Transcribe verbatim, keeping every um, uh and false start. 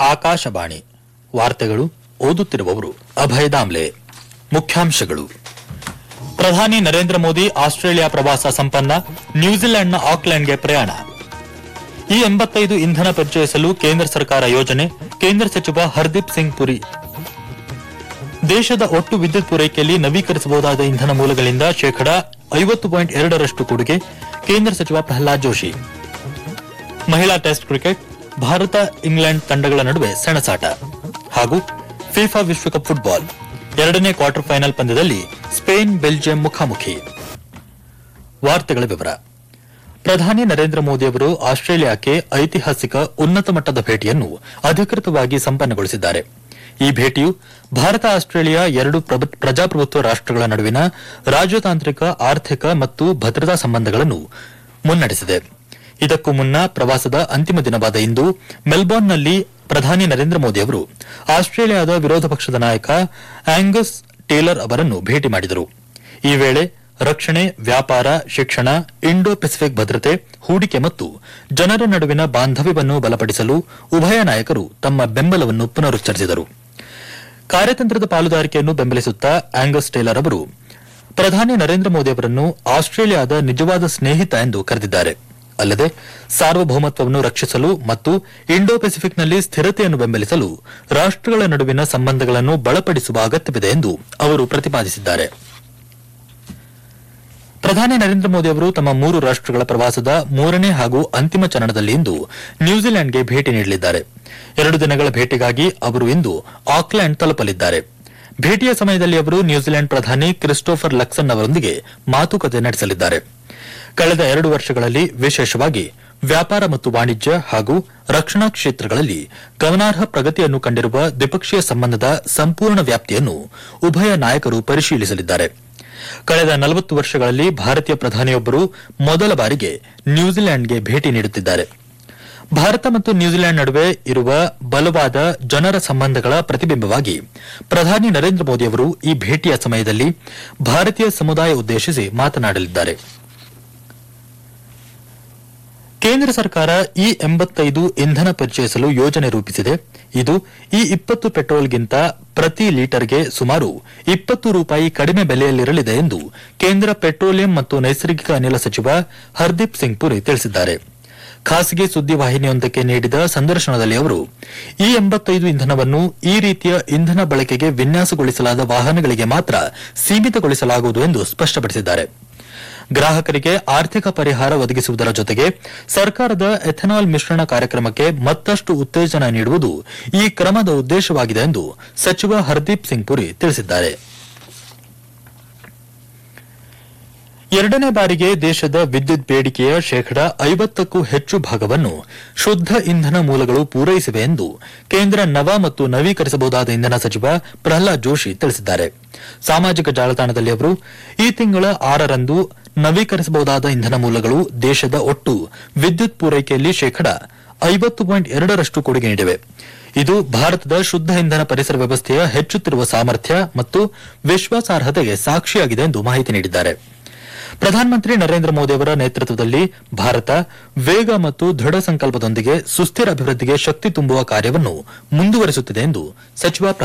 ಆಕಾಶವಾಣಿ ವಾರ್ತೆಗಳು ಓದುತ್ತಿರುವವರು ಅಭಯ ದಾಮ್ಲೆ. ಮುಖ್ಯಾಂಶಗಳು. ಪ್ರಧಾನಿ ನರೇಂದ್ರ ಮೋದಿ ಆಸ್ಟ್ರೇಲಿಯಾ ಪ್ರವಾಸ ಸಂಪನ್ನ, ನ್ಯೂಜಿಲೆಂಡ್ನ ಆಕ್ಲೆಂಡ್ಗೆ ಪ್ರಯಾಣ. ಈ ಎಂಬತ್ತೈದು ಇಂಧನ ಪರಿಚಯಿಸಲು ಕೇಂದ್ರ ಸರ್ಕಾರ ಯೋಜನೆ, ಕೇಂದ್ರ ಸಚಿವ ಹರ್ದೀಪ್ ಸಿಂಗ್ ಪುರಿ. ದೇಶದ ಒಟ್ಟು ವಿದ್ಯುತ್ ಪೂರೈಕೆಯಲ್ಲಿ ನವೀಕರಿಸಬಹುದಾದ ಇಂಧನ ಮೂಲಗಳಿಂದ ಶೇಕಡಾ ಐವತ್ತು ಪಾಯಿಂಟ್ ಎರಡರಷ್ಟು ಕೊಡುಗೆ, ಕೇಂದ್ರ ಸಚಿವ ಪ್ರಹ್ಲಾದ್ ಜೋಶಿ. ಮಹಿಳಾ ಟೆಸ್ಟ್ ಕ್ರಿಕೆಟ್, ಭಾರತ ಇಂಗ್ಲೆಂಡ್ ತಂಡಗಳ ನಡುವೆ ಸೆಣಸಾಟ. ಹಾಗೂ ಫಿಫಾ ವಿಶ್ವಕಪ್ ಫುಟ್ಬಾಲ್ ಎರಡನೇ ಕ್ವಾರ್ಟರ್ ಫೈನಲ್ ಪಂದ್ಯದಲ್ಲಿ ಸ್ಪೇನ್ ಬೆಲ್ಜಿಯಂ ಮುಖಾಮುಖಿ. ವಾರ್ತೆಗಳ ವಿವರ. ಪ್ರಧಾನಿ ನರೇಂದ್ರ ಮೋದಿ ಅವರು ಆಸ್ಟ್ರೇಲಿಯಾಕ್ಕೆ ಐತಿಹಾಸಿಕ ಉನ್ನತ ಮಟ್ಟದ ಭೇಟಿಯನ್ನು ಅಧಿಕೃತವಾಗಿ ಸಂಪನ್ನಗೊಳಿಸಿದ್ದಾರೆ. ಈ ಭೇಟಿಯು ಭಾರತ ಆಸ್ಟ್ರೇಲಿಯಾ ಎರಡು ಪ್ರಜಾಪ್ರಭುತ್ವ ರಾಷ್ಟಗಳ ನಡುವಿನ ರಾಜತಾಂತ್ರಿಕ, ಆರ್ಥಿಕ ಮತ್ತು ಭದ್ರತಾ ಸಂಬಂಧಗಳನ್ನು ಮುನ್ನಡೆಸಿದೆ. ಇದಕ್ಕೂ ಮುನ್ನ ಪ್ರವಾಸದ ಅಂತಿಮ ದಿನವಾದ ಇಂದು ಮೆಲ್ಬೋರ್ನ್ನಲ್ಲಿ ಪ್ರಧಾನಿ ನರೇಂದ್ರ ಮೋದಿ ಅವರು ಆಸ್ಟ್ರೇಲಿಯಾದ ವಿರೋಧ ಪಕ್ಷದ ನಾಯಕ ಆಂಗಸ್ ಟೇಲರ್ ಅವರನ್ನು ಭೇಟಿ ಮಾಡಿದರು. ಈ ವೇಳೆ ರಕ್ಷಣೆ, ವ್ಯಾಪಾರ, ಶಿಕ್ಷಣ, ಇಂಡೋ ಪೆಸಿಫಿಕ್ ಭದ್ರತೆ, ಹೂಡಿಕೆ ಮತ್ತು ಜನರ ನಡುವಿನ ಬಾಂಧವ್ಯವನ್ನು ಬಲಪಡಿಸಲು ಉಭಯ ನಾಯಕರು ತಮ್ಮ ಬೆಂಬಲವನ್ನು ಪುನರುಚ್ಚರಿಸಿದರು. ಕಾರ್ಯತಂತ್ರದ ಪಾಲುದಾರಿಕೆಯನ್ನು ಬೆಂಬಲಿಸುತ್ತಾ ಆಂಗಸ್ ಟೇಲರ್ ಅವರು ಪ್ರಧಾನಿ ನರೇಂದ್ರ ಮೋದಿ ಅವರನ್ನು ಆಸ್ಟ್ರೇಲಿಯಾದ ನಿಜವಾದ ಸ್ನೇಹಿತ ಎಂದು ಕರೆದಿದ್ದಾರೆ. ಅಲ್ಲದೆ ಸಾರ್ವಭೌಮತ್ವವನ್ನು ರಕ್ಷಿಸಲು ಮತ್ತು ಇಂಡೋ ಪೆಸಿಫಿಕ್ನಲ್ಲಿ ಸ್ಥಿರತೆಯನ್ನು ಬೆಂಬಲಿಸಲು ರಾಷ್ಟಗಳ ನಡುವಿನ ಸಂಬಂಧಗಳನ್ನು ಬಲಪಡಿಸುವ ಅಗತ್ಯವಿದೆ ಎಂದು ಅವರು ಪ್ರತಿಪಾದಿಸಿದ್ದಾರೆ. ಪ್ರಧಾನಿ ನರೇಂದ್ರ ಮೋದಿ ಅವರು ತಮ್ಮ ಮೂರು ರಾಷ್ಟಗಳ ಪ್ರವಾಸದ ಮೂರನೇ ಹಾಗೂ ಅಂತಿಮ ಚರಣದಲ್ಲಿ ಇಂದು ನ್ಯೂಜಿಲೆಂಡ್ಗೆ ಭೇಟಿ ನೀಡಲಿದ್ದಾರೆ. ಎರಡು ದಿನಗಳ ಭೇಟಿಗಾಗಿ ಅವರು ಇಂದು ಆಕ್ಲೆಂಡ್ ತಲುಪಲಿದ್ದಾರೆ. ಭೇಟಿಯ ಸಮಯದಲ್ಲಿ ಅವರು ನ್ಯೂಜಿಲೆಂಡ್ ಪ್ರಧಾನಿ ಕ್ರಿಸ್ಟೋಫರ್ ಲಕ್ಸನ್ ಅವರೊಂದಿಗೆ ಮಾತುಕತೆ ನಡೆಸಲಿದ್ದಾರೆ. ಕಳೆದ ಎರಡು ವರ್ಷಗಳಲ್ಲಿ ವಿಶೇಷವಾಗಿ ವ್ಯಾಪಾರ ಮತ್ತು ವಾಣಿಜ್ಯ ಹಾಗೂ ರಕ್ಷಣಾ ಕ್ಷೇತ್ರಗಳಲ್ಲಿ ಗಮನಾರ್ಹ ಪ್ರಗತಿಯನ್ನು ಕಂಡಿರುವ ದ್ವಿಪಕ್ಷೀಯ ಸಂಬಂಧದ ಸಂಪೂರ್ಣ ವ್ಯಾಪ್ತಿಯನ್ನು ಉಭಯ ನಾಯಕರು ಪರಿಶೀಲಿಸಲಿದ್ದಾರೆ. ಕಳೆದ ನಲವತ್ತು ವರ್ಷಗಳಲ್ಲಿ ಭಾರತೀಯ ಪ್ರಧಾನಿಯೊಬ್ಬರು ಮೊದಲ ಬಾರಿಗೆ ನ್ಯೂಜಿಲೆಂಡ್ಗೆ ಭೇಟಿ ನೀಡುತ್ತಿದ್ದಾರೆ. ಭಾರತ ಮತ್ತು ನ್ಯೂಜಿಲೆಂಡ್ ನಡುವೆ ಇರುವ ಬಲವಾದ ಜನರ ಸಂಬಂಧಗಳ ಪ್ರತಿಬಿಂಬವಾಗಿ ಪ್ರಧಾನಿ ನರೇಂದ್ರ ಮೋದಿ ಅವರು ಈ ಭೇಟಿಯ ಸಮಯದಲ್ಲಿ ಭಾರತೀಯ ಸಮುದಾಯ ಉದ್ದೇಶಿಸಿ ಮಾತನಾಡಲಿದ್ದಾರೆ. ಕೇಂದ್ರ ಸರ್ಕಾರ ಇ ಎಂಬತ್ತೈದು ಇಂಧನ ಪರಿಚಯಿಸಲು ಯೋಜನೆ ರೂಪಿಸಿದೆ. ಇದು ಇ ಇಪ್ಪತ್ತು ಪೆಟ್ರೋಲ್ಗಿಂತ ಪ್ರತಿ ಲೀಟರ್ಗೆ ಸುಮಾರು ಇಪ್ಪತ್ತು ರೂಪಾಯಿ ಕಡಿಮೆ ಬೆಲೆಯಲ್ಲಿರಲಿದೆ ಎಂದು ಕೇಂದ್ರ ಪೆಟ್ರೋಲಿಯಂ ಮತ್ತು ನೈಸರ್ಗಿಕ ಅನಿಲ ಸಚಿವ ಹರ್ದೀಪ್ ಸಿಂಗ್ ಪುರಿ ತಿಳಿಸಿದ್ದಾರೆ. ಖಾಸಗಿ ಸುದ್ದಿವಾಹಿನಿಯೊಂದಕ್ಕೆ ನೀಡಿದ ಸಂದರ್ಶನದಲ್ಲಿ ಅವರು ಇ ಎಂಬತ್ತೈದು ಇಂಧನವನ್ನು ಈ ರೀತಿಯ ಇಂಧನ ಬಳಕೆಗೆ ವಿನ್ಯಾಸಗೊಳಿಸಲಾದ ವಾಹನಗಳಿಗೆ ಮಾತ್ರ ಸೀಮಿತಗೊಳಿಸಲಾಗುವುದು ಎಂದು ಸ್ಪಷ್ಟಪಡಿಸಿದ್ದಾರೆ. ಗ್ರಾಹಕರಿಗೆ ಆರ್ಥಿಕ ಪರಿಹಾರ ಒದಗಿಸುವುದರ ಜೊತೆಗೆ ಸರ್ಕಾರದ ಎಥೆನಾಲ್ ಮಿಶ್ರಣ ಕಾರ್ಯಕ್ರಮಕ್ಕೆ ಮತ್ತಷ್ಟು ಉತ್ತೇಜನ ನೀಡುವುದು ಈ ಕ್ರಮದ ಉದ್ದೇಶವಾಗಿದೆ ಎಂದು ಸಚಿವ ಹರ್ದೀಪ್ ಸಿಂಗ್ ಪುರಿ ತಿಳಿಸಿದ್ದಾರೆ. ಎರಡನೇ ಬಾರಿಗೆ ದೇಶದ ವಿದ್ಯುತ್ ಬೇಡಿಕೆಯ ಶೇಕಡಾ ಐವತ್ತಕ್ಕೂ ಹೆಚ್ಚು ಭಾಗವನ್ನು ಶುದ್ದ ಇಂಧನ ಮೂಲಗಳು ಪೂರೈಸಿವೆ ಎಂದು ಕೇಂದ್ರ ನವ ಮತ್ತು ನವೀಕರಿಸಬಹುದಾದ ಇಂಧನ ಸಚಿವ ಪ್ರಹ್ಲಾದ್ ಜೋಶಿ ತಿಳಿಸಿದ್ದಾರೆ. ಸಾಮಾಜಿಕ ಜಾಲತಾಣದಲ್ಲಿ ಅವರು ಈ ತಿಂಗಳ ಆರರಂದು ನವೀಕರಿಸಬಹುದಾದ ಇಂಧನ ಮೂಲಗಳು ದೇಶದ ಒಟ್ಟು ವಿದ್ಯುತ್ ಪೂರೈಕೆಯಲ್ಲಿ ಶೇಕಡಾ ಐವತ್ತು ಪಾಯಿಂಟ್ ಎರಡರಷ್ಟು ಕೊಡುಗೆ ನೀಡಿವೆ. ಇದು ಭಾರತದ ಶುದ್ದ ಇಂಧನ ಪರಿಸರ ವ್ಯವಸ್ಥೆಯ ಹೆಚ್ಚುತ್ತಿರುವ ಸಾಮರ್ಥ್ಯ ಮತ್ತು ವಿಶ್ವಾಸಾರ್ಹತೆಗೆ ಸಾಕ್ಷಿಯಾಗಿದೆ ಎಂದು ಮಾಹಿತಿ ನೀಡಿದ್ದಾರೆ. ಪ್ರಧಾನಮಂತ್ರಿ ನರೇಂದ್ರ ಮೋದಿ ಅವರ ನೇತೃತ್ವದಲ್ಲಿ ಭಾರತ ವೇಗ ಮತ್ತು ದೃಢ ಸಂಕಲ್ಪದೊಂದಿಗೆ ಸುಸ್ಥಿರ ಅಭಿವೃದ್ಧಿಗೆ ಶಕ್ತಿ ತುಂಬುವ ಕಾರ್ಯವನ್ನು ಮುಂದುವರಿಸುತ್ತಿದೆ ಎಂದು ಸಚಿವ